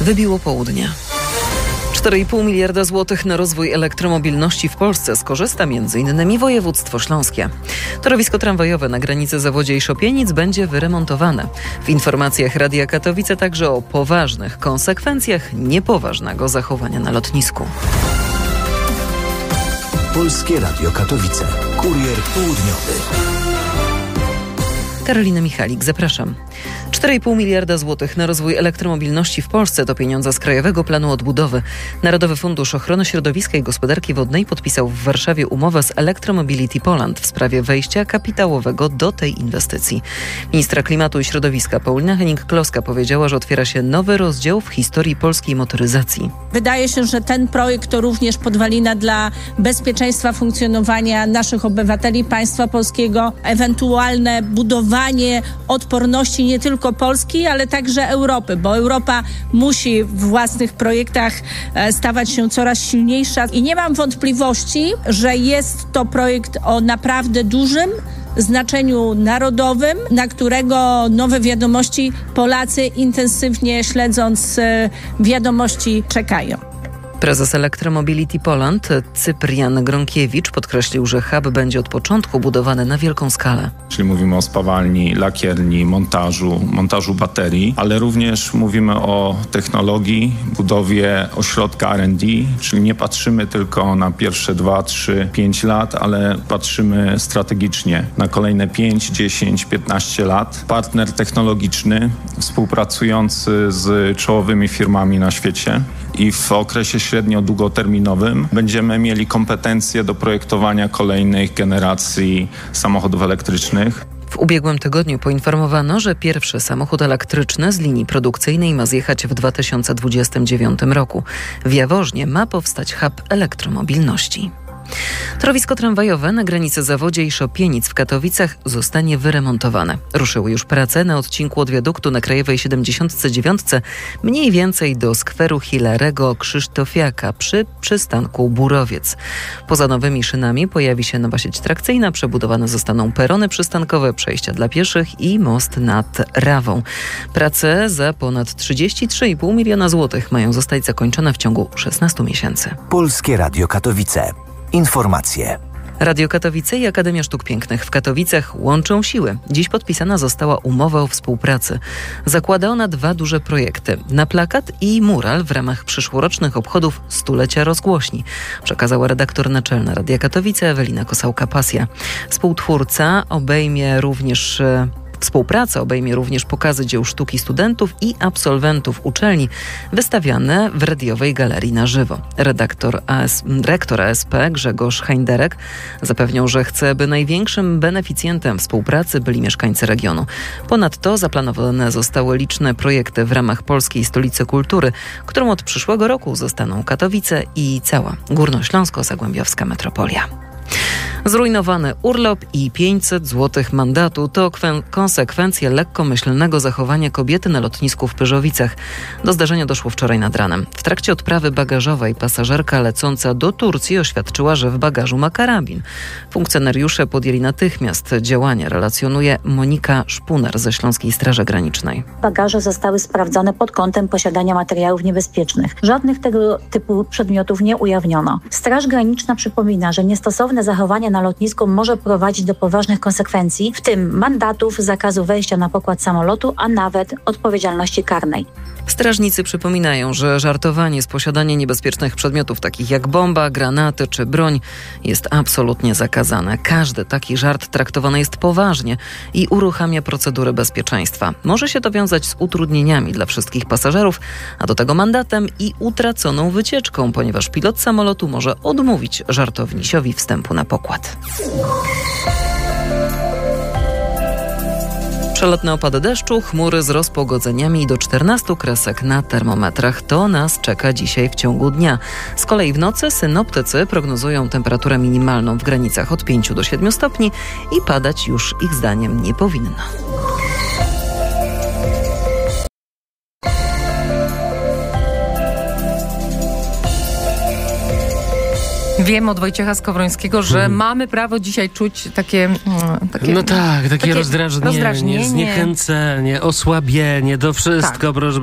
Wybiło południe. 4,5 miliarda złotych na rozwój elektromobilności w Polsce skorzysta m.in. województwo śląskie. Torowisko tramwajowe na granicy Zawodzie i Szopienic będzie wyremontowane. W informacjach Radia Katowice także o poważnych konsekwencjach niepoważnego zachowania na lotnisku. Polskie Radio Katowice. Kurier południowy. Karolina Michalik, zapraszam. 4,5 miliarda złotych na rozwój elektromobilności w Polsce to pieniądze z Krajowego Planu Odbudowy. Narodowy Fundusz Ochrony Środowiska i Gospodarki Wodnej podpisał w Warszawie umowę z Electromobility Poland w sprawie wejścia kapitałowego do tej inwestycji. Ministra Klimatu i Środowiska Paulina Hennig-Kloska powiedziała, że otwiera się nowy rozdział w historii polskiej motoryzacji. Wydaje się, że ten projekt to również podwalina dla bezpieczeństwa funkcjonowania naszych obywateli, państwa polskiego, ewentualne budowanie odporności nie tylko Polski, ale także Europy, bo Europa musi w własnych projektach stawać się coraz silniejsza i nie mam wątpliwości, że jest to projekt o naprawdę dużym znaczeniu narodowym, na którego nowe wiadomości Polacy intensywnie śledząc wiadomości czekają. Prezes Electromobility Poland Cyprian Gronkiewicz podkreślił, że hub będzie od początku budowany na wielką skalę. Czyli mówimy o spawalni, lakierni, montażu baterii, ale również mówimy o technologii, budowie ośrodka R&D, czyli nie patrzymy tylko na pierwsze 2, 3, 5 lat, ale patrzymy strategicznie na kolejne 5, 10, 15 lat. Partner technologiczny współpracujący z czołowymi firmami na świecie i w okresie średnio-długoterminowym będziemy mieli kompetencje do projektowania kolejnych generacji samochodów elektrycznych. W ubiegłym tygodniu poinformowano, że pierwszy samochód elektryczny z linii produkcyjnej ma zjechać w 2029 roku. W Jaworznie ma powstać hub elektromobilności. Torowisko tramwajowe na granicy Zawodzie i Szopienic w Katowicach zostanie wyremontowane. Ruszyły już prace na odcinku od wiaduktu na Krajowej 79 mniej więcej do skweru Hilarego Krzysztofiaka przy przystanku Burowiec. Poza nowymi szynami pojawi się nowa sieć trakcyjna, przebudowane zostaną perony przystankowe, przejścia dla pieszych i most nad Rawą. Prace za ponad 33,5 miliona złotych mają zostać zakończone w ciągu 16 miesięcy. Polskie Radio Katowice. Informacje. Radio Katowice i Akademia Sztuk Pięknych w Katowicach łączą siły. Dziś podpisana została umowa o współpracy. Zakłada ona 2 duże projekty. Na plakat i mural w ramach przyszłorocznych obchodów stulecia rozgłośni. Przekazała redaktor naczelna Radia Katowice Ewelina Kosałka-Pasja. Współpraca obejmie również pokazy dzieł sztuki studentów i absolwentów uczelni wystawiane w radiowej galerii na żywo. Rektor ASP Grzegorz Heinderek zapewniał, że chce, by największym beneficjentem współpracy byli mieszkańcy regionu. Ponadto zaplanowane zostały liczne projekty w ramach Polskiej Stolicy Kultury, którą od przyszłego roku zostaną Katowice i cała górnośląsko-zagłębiowska metropolia. Zrujnowany urlop i 500 zł mandatu to konsekwencje lekkomyślnego zachowania kobiety na lotnisku w Pyrzowicach. Do zdarzenia doszło wczoraj nad ranem. W trakcie odprawy bagażowej pasażerka lecąca do Turcji oświadczyła, że w bagażu ma karabin. Funkcjonariusze podjęli natychmiast działania, relacjonuje Monika Szpuner ze Śląskiej Straży Granicznej. Bagaże zostały sprawdzone pod kątem posiadania materiałów niebezpiecznych. Żadnych tego typu przedmiotów nie ujawniono. Straż Graniczna przypomina, że niestosowne zachowanie na lotnisku może prowadzić do poważnych konsekwencji, w tym mandatów, zakazu wejścia na pokład samolotu, a nawet odpowiedzialności karnej. Strażnicy przypominają, że żartowanie z posiadania niebezpiecznych przedmiotów takich jak bomba, granaty czy broń jest absolutnie zakazane. Każdy taki żart traktowany jest poważnie i uruchamia procedury bezpieczeństwa. Może się to wiązać z utrudnieniami dla wszystkich pasażerów, a do tego mandatem i utraconą wycieczką, ponieważ pilot samolotu może odmówić żartownisiowi wstępu na pokład. Przelotne opady deszczu, chmury z rozpogodzeniami do 14 kresek na termometrach. To nas czeka dzisiaj w ciągu dnia. Z kolei w nocy synoptycy prognozują temperaturę minimalną w granicach od 5 do 7 stopni i padać już ich zdaniem nie powinno. Wiem od Wojciecha Skowrońskiego, że mamy prawo dzisiaj czuć takie no tak, takie rozdrażnienie, zniechęcenie, osłabienie, to wszystko, proszę